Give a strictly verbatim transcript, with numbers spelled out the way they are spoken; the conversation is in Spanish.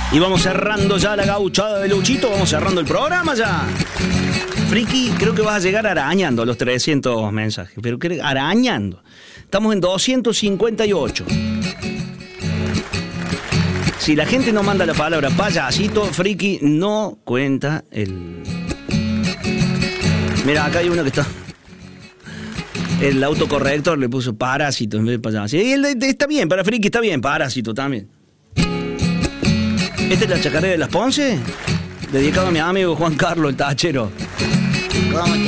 Y vamos cerrando ya la gauchada de Luchito, vamos cerrando el programa ya. Friki, creo que vas a llegar arañando los trescientos mensajes, pero que arañando. Estamos en doscientos cincuenta y ocho. Si la gente no manda la palabra payasito, Friki no cuenta el... Mira, acá hay uno que está... El autocorrector le puso parásito en vez de payasito. Y él está bien, para Friki está bien, parásito también. ¿Esta es la chacarera de las Ponce? Dedicado a mi amigo Juan Carlos, el tachero. ¿Cómo te